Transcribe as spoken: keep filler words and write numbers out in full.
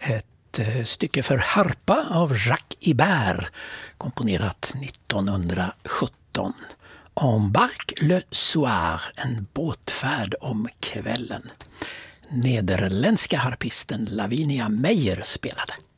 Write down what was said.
Ett eh, stycke för harpa av Jacques Ibert, komponerat nittonhundrasjutton. Embarque le soir, en båtfärd om kvällen. Nederländska harpisten Lavinia Meyer spelade.